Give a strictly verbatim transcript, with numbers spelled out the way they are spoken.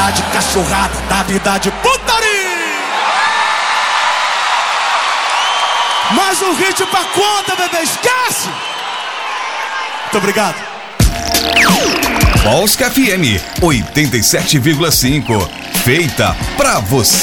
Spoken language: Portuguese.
vida de cachorrada, da vida de putaria. Mais um hit pra conta, bebê, esquece! Muito obrigado. Polska F M oitenta e sete vírgula cinco, feita pra você.